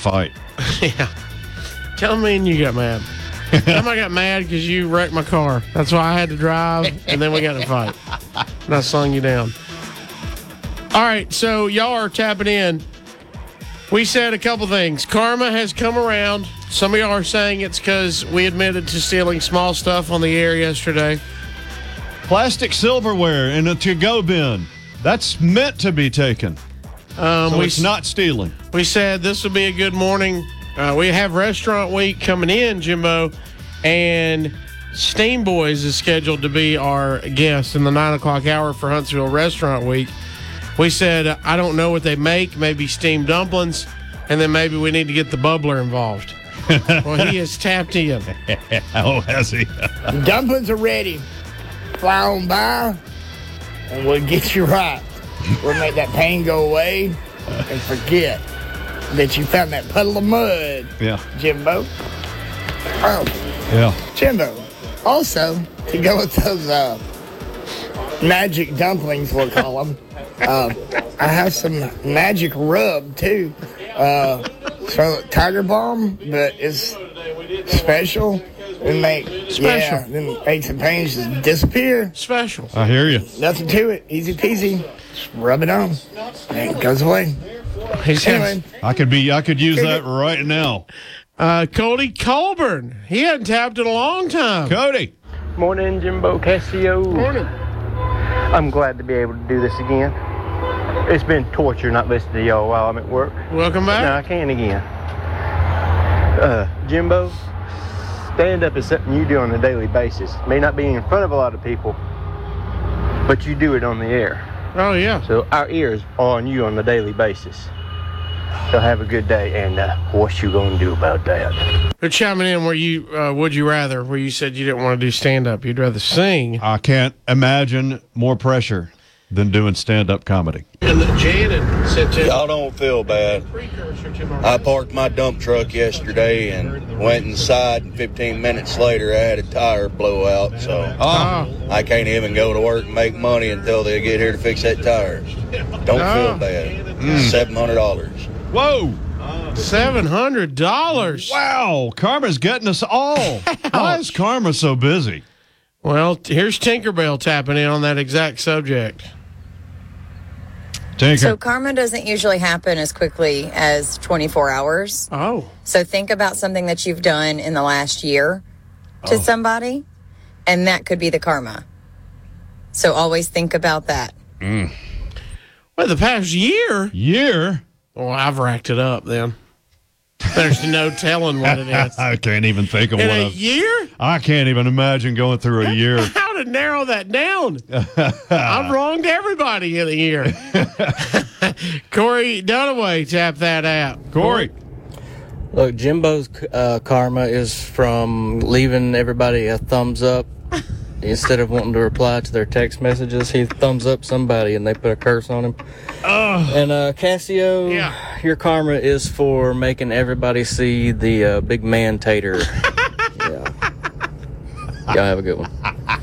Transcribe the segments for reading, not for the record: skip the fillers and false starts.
fight. Yeah. Tell me and you got mad. Tell me I got mad because you wrecked my car. That's why I had to drive, and then we got in a fight. And I slung you down. All right, so y'all are tapping in. We said a couple things. Karma has come around. Some of y'all are saying it's because we admitted to stealing small stuff on the air yesterday. Plastic silverware in a to-go bin. That's meant to be taken. So it's not stealing. We said this would be a good morning. We have Restaurant Week coming in, Jimbo, and Steam Boys is scheduled to be our guest in the 9 o'clock hour for Huntsville Restaurant Week. We said, I don't know what they make, maybe steamed dumplings, and then maybe we need to get the bubbler involved. Well, he has tapped in. Oh, has he? Dumplings are ready. Fly on by, and we'll get you right. We'll make that pain go away and forget that you found that puddle of mud, Jimbo. Oh, yeah. Jimbo. Also, to go with those magic dumplings, we'll call them, I have some magic rub, too. So Tiger Balm, but it's special. And make then aches and pains just disappear. Special. I hear you. Nothing to it. Easy peasy. Just rub it on. And it goes away. Anyway. I could use that right now. Cody Colburn. He hadn't tapped in a long time. Cody. Morning, Jimbo Casio. Morning. I'm glad to be able to do this again. It's been torture not listening to y'all while I'm at work. Welcome back. Now I can again. Jimbo, stand-up is something you do on a daily basis. May not be in front of a lot of people, but you do it on the air. Oh, yeah. So our ears are on you on a daily basis. So have a good day, and what you gonna do about that? They're chiming in where you, would you rather, where you said you didn't want to do stand-up. You'd rather sing. I can't imagine more pressure than doing stand-up comedy. And Janet said to Y'all don't feel bad. I parked my dump truck yesterday and went inside, and 15 minutes later I had a tire blow out, so I can't even go to work and make money until they get here to fix that tire. Don't feel bad. $700. Whoa! $700. Wow, Karma's getting us all. Why is Karma so busy? Well, here's Tinkerbell tapping in on that exact subject. Tinker. So karma doesn't usually happen as quickly as 24 hours. Oh. So think about something that you've done in the last year to somebody, and that could be the karma. So always think about that. Well, the past year? Year? Well, I've racked it up then. There's no telling what it is. I can't even think of In one. a year? I can't even imagine going through a year. How to narrow that down? I've wronged everybody in a year. Corey Dunaway, tap that out. Corey. Look, Jimbo's karma is from leaving everybody a thumbs up. Instead of wanting to reply to their text messages, he thumbs up somebody and they put a curse on him. And Casio, your karma is for making everybody see the big man tater. Y'all have a good one.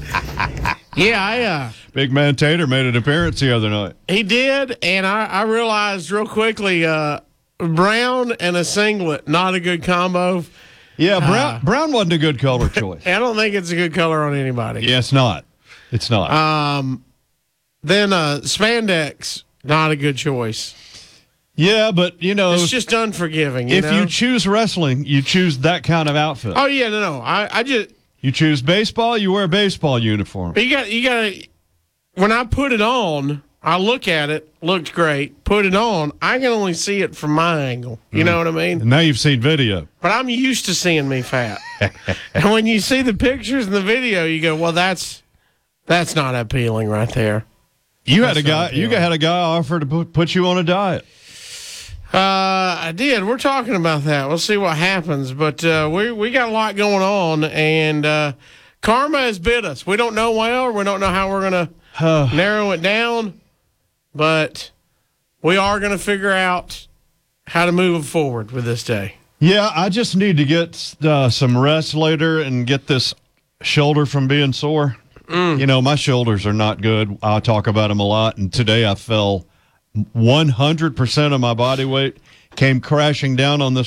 Big man Tater made an appearance the other night. He did, and I realized real quickly, brown and a singlet, not a good combo. Yeah, brown wasn't a good color choice. I don't think it's a good color on anybody. Yeah, it's not. It's not. Then spandex, not a good choice. Yeah, but, it's just unforgiving. If you choose wrestling, you choose that kind of outfit. Oh, yeah, no. I just... You choose baseball, you wear a baseball uniform. But you got to... When I put it on, I look at it, looked great. Put it on, I can only see it from my angle. You know what I mean? And now you've seen video. But I'm used to seeing me fat. And when you see the pictures and the video, you go, well, that's not appealing right there. You had a guy offer to put you on a diet. I did. We're talking about that. We'll see what happens. But we got a lot going on, and karma has bit us. We don't know well. We don't know how we're going to narrow it down. But we are going to figure out how to move forward with this day. Yeah, I just need to get some rest later and get this shoulder from being sore. My shoulders are not good. I talk about them a lot, and today I fell 100% of my body weight, came crashing down on this